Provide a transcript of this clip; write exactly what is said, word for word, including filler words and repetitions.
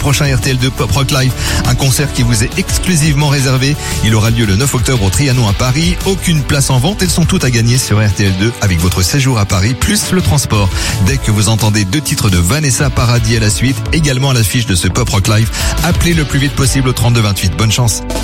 prochain R T L deux Pop Rock Live, un concert qui vous est exclusivement réservé. Il aura lieu le neuf octobre au Trianon à Paris. Aucune place en vente, elles sont toutes à gagner sur R T L deux avec votre séjour à Paris plus le transport. Dès que vous entendez deux titres de Vanessa Paradis à la suite, également à l'affiche de ce Pop Rock Live, appelez le plus vite possible au trente-deux vingt-huit. Bonne chance.